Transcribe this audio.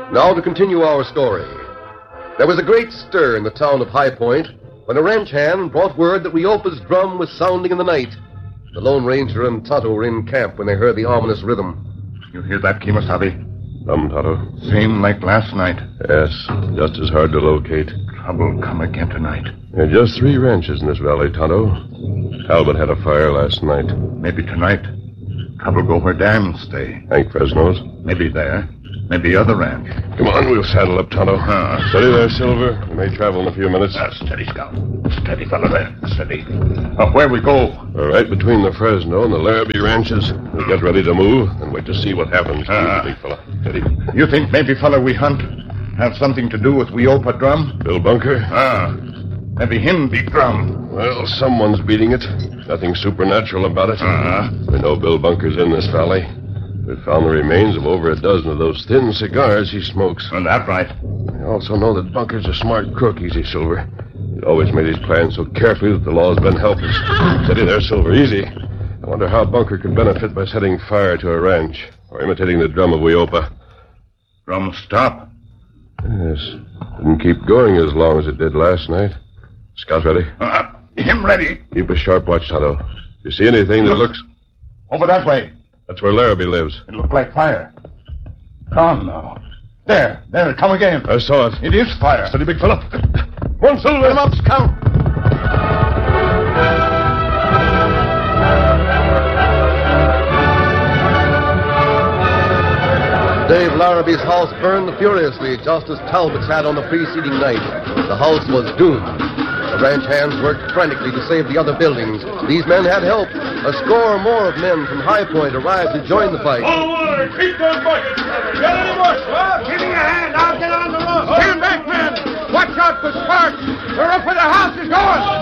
Now to continue our story. There was a great stir in the town of High Point when a ranch hand brought word that Weopa's drum was sounding in the night. The Lone Ranger and Tonto were in camp when they heard the ominous rhythm. You hear that, Kemosabe? Tonto. Same like last night. Yes, just as hard to locate. Trouble come again tonight. There are just 3 ranches in this valley, Tonto. Talbot had a fire last night. Maybe tonight. Trouble go where Dan stay. Hank Fresno's. Maybe there. Maybe other ranch. Come on, we'll saddle up, Tonto. Steady there, Silver. We may travel in a few minutes. Steady, Scout. Steady, fella there. Steady. Where we go? Right between the Fresno and the Larrabee ranches. We'll get ready to move and wait to see what happens. Easy, big fella. Steady. You think maybe, fella, we hunt have something to do with Weopa drum? Bill Bunker? Maybe him beat drum. Well, someone's beating it. Nothing supernatural about it. We know Bill Bunker's in this valley. We found the remains of over a dozen of those thin cigars he smokes. And that right. We also know that Bunker's a smart crook, Easy, Silver. He always made his plans so carefully that the law's been helpless. Steady there, Silver, easy. I wonder how Bunker could benefit by setting fire to a ranch or imitating the drum of Weopa. Drum stop. Yes. Didn't keep going as long as it did last night. Scout ready? Him ready. Keep a sharp watch, Tonto. If you see anything that looks... Over that way. That's where Larrabee lives. It looked like fire. Gone now. There, come again. I saw it. It is fire. Steady, big fella. One Silver. Get him up, Scout. Dave Larrabee's house burned furiously, just as Talbot's had on the preceding night. The house was doomed. The ranch hands worked frantically to save the other buildings. These men had help. A score or more of men from High Point arrived to join the fight. All water! Keep those buckets! Get any more, Swab! Give me a hand. I'll get on the roof. Stand back, men. Watch out for sparks. The roof of the house is going.